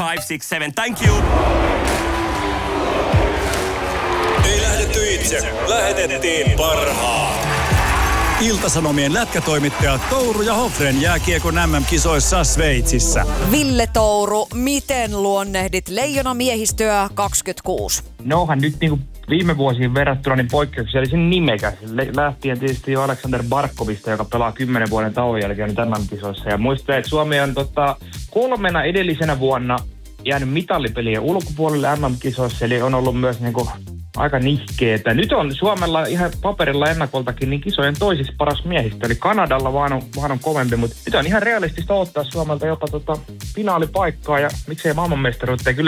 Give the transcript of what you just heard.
567. Thank you. Ei lähdetty itse. Lähetettiin parhaat. Ilta-Sanomien lätkätoimittajat Touru ja Hofren jääkiekon MM-kisoissa Sveitsissä. Ville Touru, miten luonnehdit leijonamiehistöä 26? No onhan nyt niin kuin viime vuosiin verrattuna niin poikkeuksellisen nimekäs. Lähtien tietysti jo Aleksander Barkovista, joka pelaa 10 vuoden tauon jälkeen MM-kisoissa. Ja muistan, että Suomi on 3 edellisenä vuonna jäänyt mitallipelien ulkopuolelle MM-kisoissa, eli on ollut myös niin kuin aika nihkeetä. Nyt on Suomella ihan paperilla ennakoltakin niin kisojen toisiksi paras miehistö, eli Kanadalla vaan on kovempi, mutta nyt on ihan realistista odottaa Suomelta jopa finaalipaikkaa ja miksei maailmanmestaruutta.